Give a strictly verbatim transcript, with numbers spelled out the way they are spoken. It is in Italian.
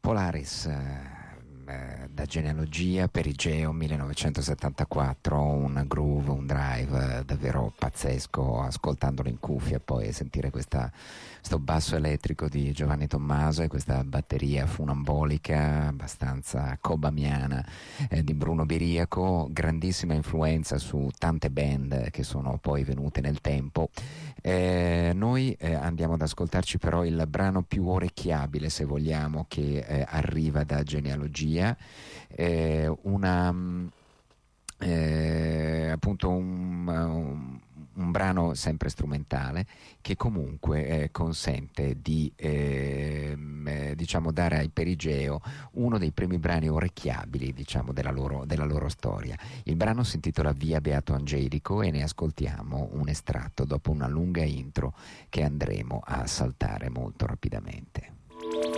Polaris, eh, da Genealogia, Perigeo millenovecentosettantaquattro, un groove, un drive eh, davvero pazzesco, ascoltandolo in cuffia e poi sentire questa, questo basso elettrico di Giovanni Tommaso e questa batteria funambolica abbastanza cobamiana eh, di Bruno Biriaco, grandissima influenza su tante band che sono poi venute nel tempo. Eh, noi eh, andiamo ad ascoltarci però il brano più orecchiabile, se vogliamo, che eh, arriva da Genealogia, eh, una mh, eh, appunto un, un, un brano sempre strumentale che comunque eh, consente di eh, eh, diciamo dare ai Perigeo uno dei primi brani orecchiabili, diciamo, della loro, della loro storia. Il brano si intitola Via Beato Angelico e ne ascoltiamo un estratto dopo una lunga intro che andremo a saltare molto rapidamente.